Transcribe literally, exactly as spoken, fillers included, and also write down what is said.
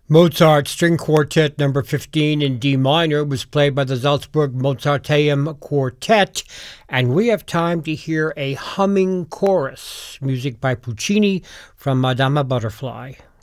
Mozart String Quartet number fifteen in D minor was played by the Salzburg Mozarteum Quartet, and we have time to hear a humming chorus, music by Puccini from Madama Butterfly.